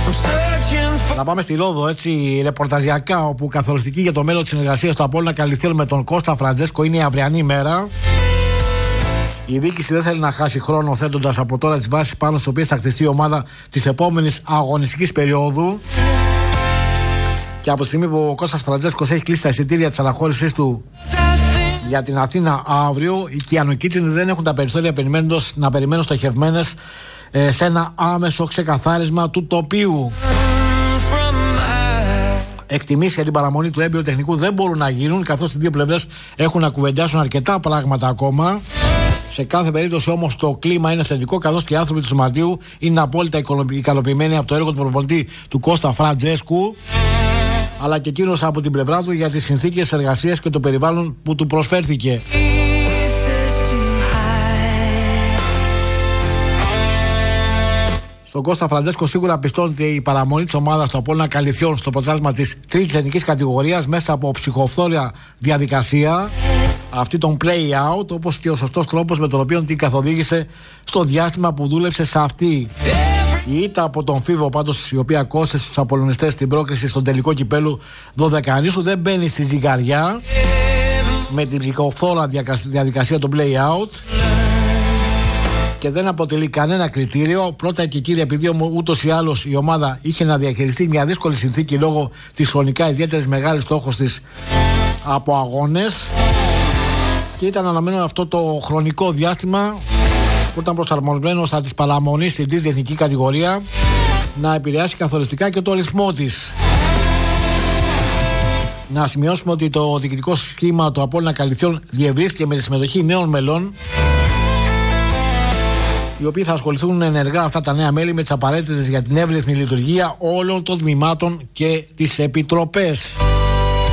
Να πάμε στη Ρόδο, έτσι, ρεπορταζιακά, όπου καθοριστική για το μέλλον της συνεργασίας του Απόλλωνα Καλυθιών με τον Κώστα Φραντζέσκο είναι η αυριανή ημέρα. Η διοίκηση δεν θέλει να χάσει χρόνο θέτοντας από τώρα τις βάσεις πάνω στις οποίες θα χτιστεί η ομάδα της επόμενης αγωνιστικής περίοδου. Και από τη στιγμή που ο Κώστας Φραντζέσκος έχει κλείσει τα εισιτήρια της αναχώρησής του για την Αθήνα αύριο, οι κιανοκίτρινοι δεν έχουν τα περιθώρια να περιμένουν στοχευμένες σε ένα άμεσο ξεκαθάρισμα του τοπίου. Εκτιμήσεις για την παραμονή του έμπειρο τεχνικού δεν μπορούν να γίνουν, καθώς οι δύο πλευρές έχουν να κουβεντιάσουν αρκετά πράγματα ακόμα. Σε κάθε περίπτωση όμως το κλίμα είναι θετικό, καθώς και οι άνθρωποι του Σωματείου είναι απόλυτα ικανοποιημένοι από το έργο του προπονητή του Κώστα Φραντζέσκου, αλλά και εκείνος από την πλευρά του για τις συνθήκες εργασίας και το περιβάλλον που του προσφέρθηκε. Στον Κώστα Φραντζέσκο σίγουρα πιστώνεται η παραμονή της ομάδας του Απόλλωνα Καλυθιών στο πρωτάθλημα της τρίτης εθνικής κατηγορίας μέσα από ψυχοφθόρια διαδικασία, αυτή τον play out, όπως και ο σωστός τρόπος με τον οποίο την καθοδήγησε στο διάστημα που δούλεψε σε αυτή. Η ήττα από τον Φίβο, πάντως, η οποία κόστησε στους Απολλωνιστές την πρόκριση στον τελικό κυπέλου 12 δεν μπαίνει στη ζυγαριά με την ψυχοφθόρα διαδικασία του play out και δεν αποτελεί κανένα κριτήριο. Πρώτα και κύριε, επειδή ούτως ή άλλως η ομάδα είχε να διαχειριστεί μια δύσκολη συνθήκη λόγω της χρονικά ιδιαίτερης μεγάλης στόχος της από αγώνες, και ήταν αναμένω αυτό το χρονικό διάστημα που ήταν προσαρμοσμένο στα της παραμονής στην τρίτη εθνική κατηγορία να επηρεάσει καθοριστικά και το ρυθμό της. Να σημειώσουμε ότι το διοικητικό σχήμα του Απόλλωνα Καλυθιών διευρύθηκε με τη συμμετοχή νέων μελών, οι οποίοι θα ασχοληθούν ενεργά αυτά τα νέα μέλη με τις απαραίτητες για την εύρυθμη λειτουργία όλων των τμήματων και τις επιτροπές.